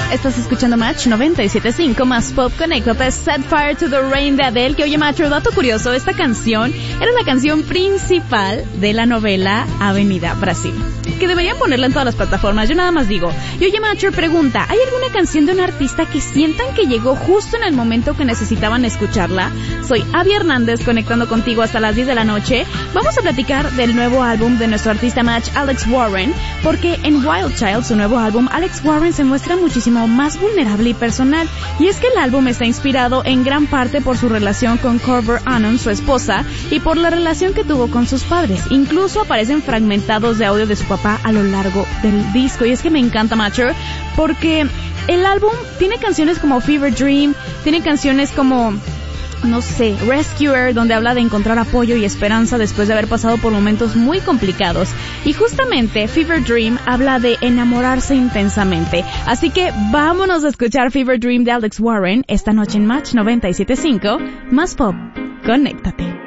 Estás escuchando Match 97.5 más pop. Conéctate. Set Fire to the Rain de Adele. Que oye, macho, dato curioso, esta canción era la canción principal de la novela Avenida Brasil, que deberían ponerla en todas las plataformas. Yo nada más digo. Y oye, macho, pregunta, ¿hay alguna canción de un artista que sientan que llegó justo en el momento que necesitaban escucharla? Soy Abby Hernández, conectando contigo hasta las 10 de la noche. Vamos a platicar del nuevo álbum de nuestro artista Match, Alex Warren, porque en Wild Child, su nuevo álbum, Alex Warren se muestra muchísimo más vulnerable y personal. Y es que el álbum está inspirado en gran parte por su relación con Corber Annon, su esposa, y por la relación que tuvo con sus padres. Incluso aparecen fragmentados de audio de su papá a lo largo del disco. Y es que me encanta, Matcher, porque el álbum tiene canciones como Fever Dream, tiene canciones como, no sé, Rescuer, donde habla de encontrar apoyo y esperanza después de haber pasado por momentos muy complicados. Y justamente Fever Dream habla de enamorarse intensamente. Así que vámonos a escuchar Fever Dream de Alex Warren esta noche en Match 97.5. Más pop, conéctate.